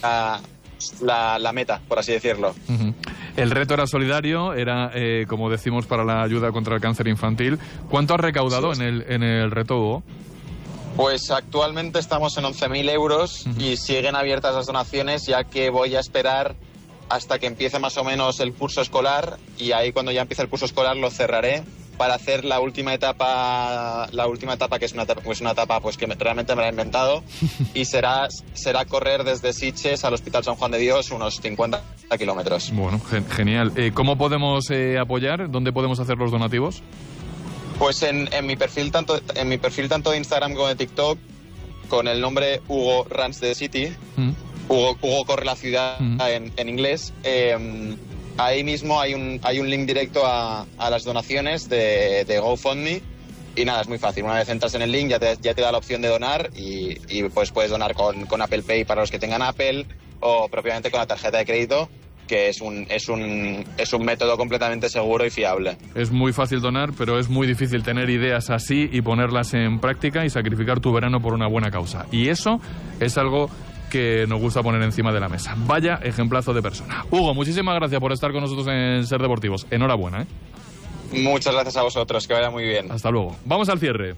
la meta, por así decirlo. Uh-huh. El reto era solidario, era, como decimos, para la ayuda contra el cáncer infantil. ¿Cuánto has recaudado en el reto, Hugo? Pues actualmente estamos en 11.000 euros y siguen abiertas las donaciones, ya que voy a esperar hasta que empiece más o menos el curso escolar, y ahí cuando ya empiece el curso escolar lo cerraré para hacer la última etapa que es una etapa pues que realmente me la he inventado, y será correr desde Sitges al Hospital San Juan de Dios unos 50 kilómetros. Bueno, genial. ¿Cómo podemos apoyar? ¿Dónde podemos hacer los donativos? Pues en mi perfil tanto de Instagram como de TikTok, con el nombre Hugo Runs the City, Hugo corre la ciudad en inglés. Ahí mismo hay un link directo a las donaciones de GoFundMe, y nada, es muy fácil. Una vez entras en el link ya te da la opción de donar, y pues puedes donar con Apple Pay para los que tengan Apple, o propiamente con la tarjeta de crédito, que es un método completamente seguro y fiable. Es muy fácil donar, pero es muy difícil tener ideas así y ponerlas en práctica y sacrificar tu verano por una buena causa. Y eso es algo que nos gusta poner encima de la mesa. Vaya ejemplazo de persona. Hugo, muchísimas gracias por estar con nosotros en Ser Deportivos. Enhorabuena, ¿eh? Muchas gracias a vosotros, que vaya muy bien. Hasta luego. Vamos al cierre.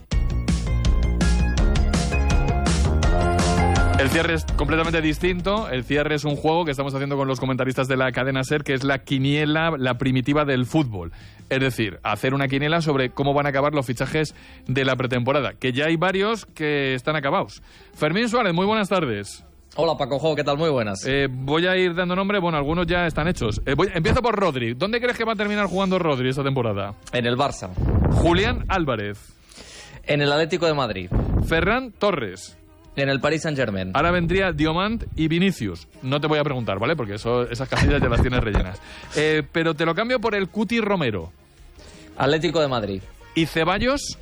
El cierre es completamente distinto. El cierre es un juego que estamos haciendo con los comentaristas de la cadena SER, que es la quiniela, la primitiva del fútbol. Es decir, hacer una quiniela sobre cómo van a acabar los fichajes de la pretemporada, que ya hay varios que están acabados. Fermín Suárez, muy buenas tardes. Hola Paco Jo, ¿qué tal? Muy buenas. Voy a ir dando nombre, bueno, algunos ya están hechos. Empiezo por Rodri. ¿Dónde crees que va a terminar jugando Rodri esta temporada? En el Barça. Julián Álvarez. En el Atlético de Madrid. Ferran Torres. En el Paris Saint-Germain. Ahora vendría Diomand y Vinicius. No te voy a preguntar, ¿vale? Porque esas casillas ya las tienes rellenas. Pero te lo cambio por el Cuti Romero. Atlético de Madrid. ¿Y Ceballos?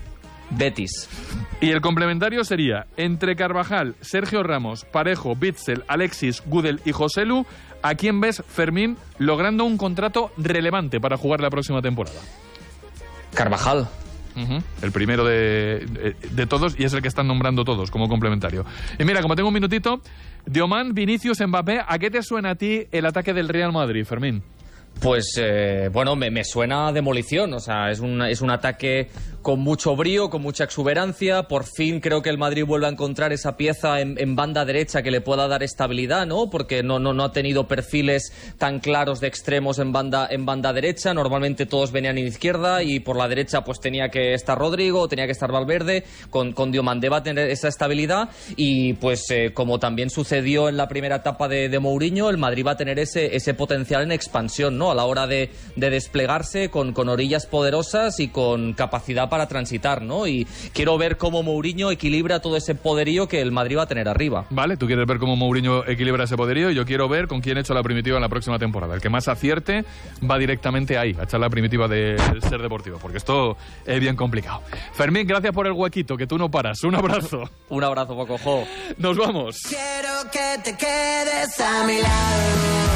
Betis. Y el complementario sería, entre Carvajal, Sergio Ramos, Parejo, Bitzel, Alexis, Gudel y Joselu, ¿a quién ves, Fermín, logrando un contrato relevante para jugar la próxima temporada? Carvajal. El primero de todos, y es el que están nombrando todos como complementario. Y mira, como tengo un minutito, Diomand, Vinicius, Mbappé, ¿a qué te suena a ti el ataque del Real Madrid, Fermín? Pues, bueno, me suena a demolición. O sea, es un ataque con mucho brío, con mucha exuberancia. Por fin creo que el Madrid vuelve a encontrar esa pieza en banda derecha que le pueda dar estabilidad, ¿no? Porque no ha tenido perfiles tan claros de extremos en banda derecha. Normalmente todos venían en izquierda, y por la derecha pues tenía que estar Rodrigo, tenía que estar Valverde. Con Diomandé va a tener esa estabilidad, y pues como también sucedió en la primera etapa de Mourinho, el Madrid va a tener ese potencial en expansión, ¿no? A la hora de desplegarse con orillas poderosas y con capacidad para transitar, ¿no? Y quiero ver cómo Mourinho equilibra todo ese poderío que el Madrid va a tener arriba. Vale, tú quieres ver cómo Mourinho equilibra ese poderío, y yo quiero ver con quién he hecho la primitiva en la próxima temporada. El que más acierte va directamente ahí, a echar la primitiva del Ser Deportivo, porque esto es bien complicado. Fermín, gracias por el huequito, que tú no paras. Un abrazo. Un abrazo, Paco Jo. Nos vamos. Quiero que te quedes a mi lado.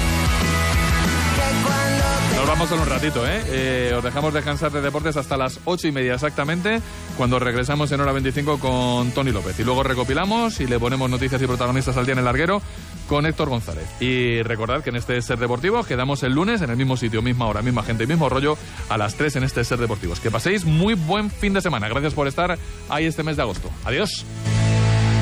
Nos vamos en un ratito, ¿eh? Os dejamos descansar de deportes hasta las 8:30 exactamente, cuando regresamos en hora 25 con Tony López. Y luego recopilamos y le ponemos noticias y protagonistas al día en el larguero con Héctor González. Y recordad que en este Ser Deportivo quedamos el lunes en el mismo sitio, misma hora, misma gente, mismo rollo, a las 3 en este Ser Deportivos. Que paséis muy buen fin de semana. Gracias por estar ahí este mes de agosto. Adiós.